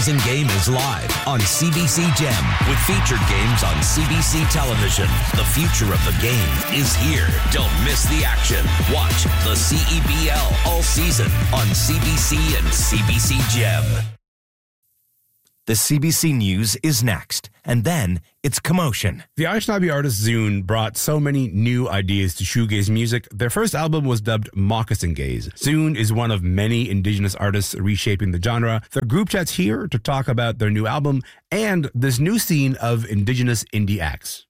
Game is live on CBC Gem with featured games on CBC television. The future of the game is here. Don't miss the action. Watch the CEBL all season on CBC and CBC Gem. The CBC News is next, and then it's Commotion. The Anishinaabe artist Zune brought so many new ideas to shoegaze music. Their first album was dubbed Moccasin Gaze. Zune is one of many Indigenous artists reshaping the genre. The group chat's here to talk about their new album and this new scene of Indigenous indie acts.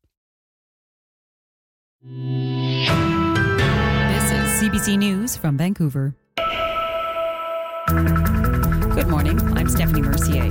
This is CBC News from Vancouver. Good morning, I'm Stephanie Mercier.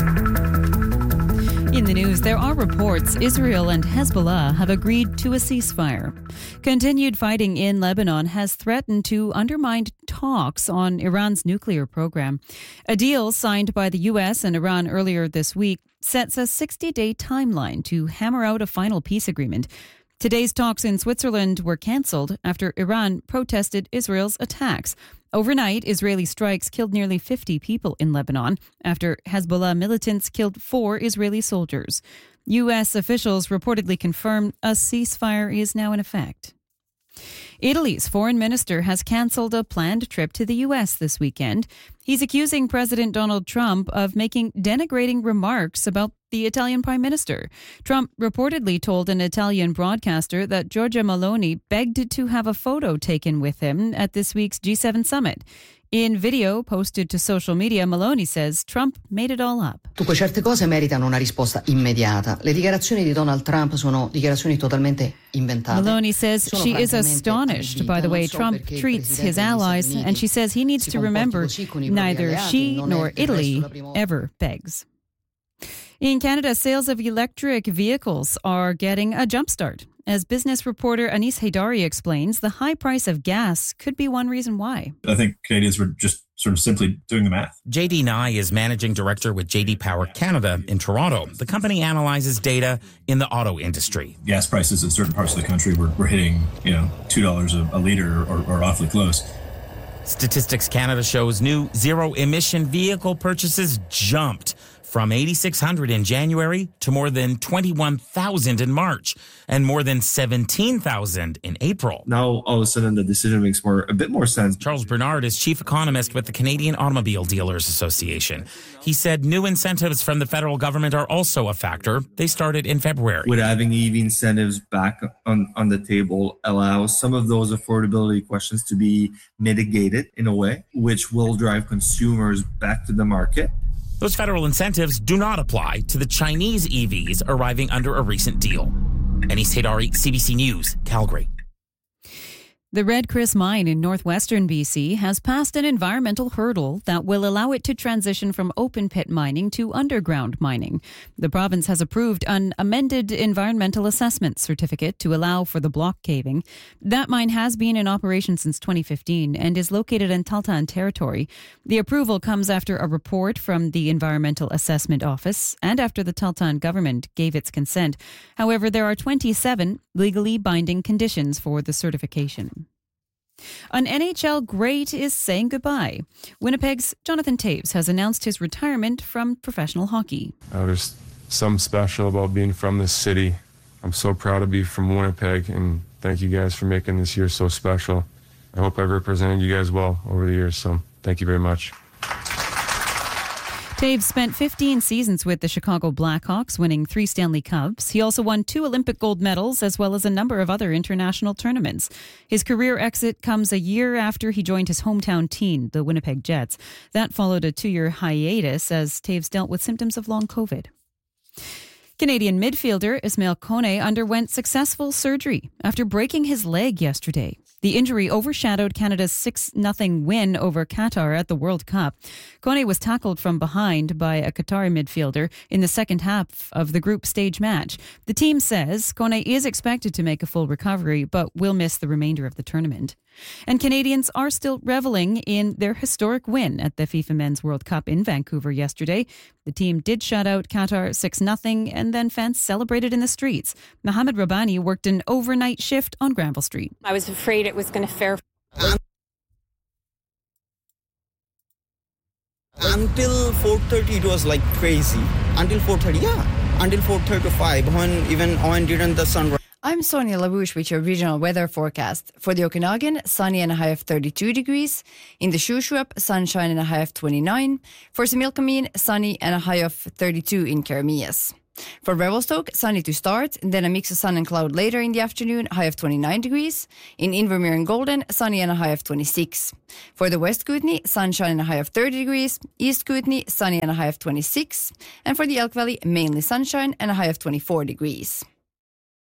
In the news, there are reports Israel and Hezbollah have agreed to a ceasefire. Continued fighting in Lebanon has threatened to undermine talks on Iran's nuclear program. A deal signed by the U.S. and Iran earlier this week sets a 60-day timeline to hammer out a final peace agreement. Today's talks in Switzerland were cancelled after Iran protested Israel's attacks. Overnight, Israeli strikes killed nearly 50 people in Lebanon after Hezbollah militants killed 4 Israeli soldiers. U.S. officials reportedly confirmed a ceasefire is now in effect. Italy's foreign minister has cancelled a planned trip to the U.S. this weekend. He's accusing President Donald Trump of making denigrating remarks about the Italian prime minister. Trump reportedly told an Italian broadcaster that Giorgia Meloni begged to have a photo taken with him at this week's G7 summit. In video posted to social media, Meloni says Trump made it all up. Dunque, certe cose meritano una risposta immediata. Le dichiarazioni di Donald Trump sono dichiarazioni totalmente inventate. Meloni says she is astonished by the way Trump treats his allies, and she says he needs to remember neither she nor Italy ever begs. In Canada, sales of electric vehicles are getting a jumpstart. As business reporter Anis Haidari explains, the high price of gas could be one reason why. I think Canadians were just sort of simply doing the math. JD Nye is managing director with JD Power Canada in Toronto. The company analyzes data in the auto industry. Gas prices in certain parts of the country were hitting, $2 a liter or awfully close. Statistics Canada shows new zero-emission vehicle purchases jumped from 8,600 in January to more than 21,000 in March and more than 17,000 in April. Now, all of a sudden, the decision makes a bit more sense. Charles Bernard is chief economist with the Canadian Automobile Dealers Association. He said new incentives from the federal government are also a factor. They started in February. With having EV incentives back on the table allows some of those affordability questions to be mitigated in a way, which will drive consumers back to the market. Those federal incentives do not apply to the Chinese EVs arriving under a recent deal. Anis Haidari, CBC News, Calgary. The Red Chris mine in northwestern BC has passed an environmental hurdle that will allow it to transition from open pit mining to underground mining. The province has approved an amended environmental assessment certificate to allow for the block caving. That mine has been in operation since 2015 and is located in Tahltan territory. The approval comes after a report from the Environmental Assessment Office and after the Tahltan government gave its consent. However, there are 27 legally binding conditions for the certification. An NHL great is saying goodbye. Winnipeg's Jonathan Toews has announced his retirement from professional hockey. There's something special about being from this city. I'm so proud to be from Winnipeg, and thank you guys for making this year so special. I hope I've represented you guys well over the years, so thank you very much. Toews spent 15 seasons with the Chicago Blackhawks, winning 3 Stanley Cups. He also won 2 Olympic gold medals, as well as a number of other international tournaments. His career exit comes a year after he joined his hometown team, the Winnipeg Jets. That followed a 2-year hiatus as Toews dealt with symptoms of long COVID. Canadian midfielder Ismail Kone underwent successful surgery after breaking his leg yesterday. The injury overshadowed Canada's 6-0 win over Qatar at the World Cup. Kone was tackled from behind by a Qatari midfielder in the second half of the group stage match. The team says Kone is expected to make a full recovery, but will miss the remainder of the tournament. And Canadians are still reveling in their historic win at the FIFA Men's World Cup in Vancouver yesterday. The team did shut out Qatar 6-0, and then fans celebrated in the streets. Mohamed Rabbani worked an overnight shift on Granville Street. I was afraid it was going to fare. Until 4:30 it was like crazy. Until 4:30, until 4:30 to 5 when during the sunrise. I'm Sonia LaRouche with your regional weather forecast. For the Okanagan, sunny and a high of 32 degrees. In the Shuswap, sunshine and a high of 29. For Similkameen, sunny and a high of 32 in Keremeos. For Revelstoke, sunny to start, then a mix of sun and cloud later in the afternoon, high of 29 degrees. In Invermere and Golden, sunny and a high of 26. For the West Kootenay, sunshine and a high of 30 degrees. East Kootenay, sunny and a high of 26. And for the Elk Valley, mainly sunshine and a high of 24 degrees.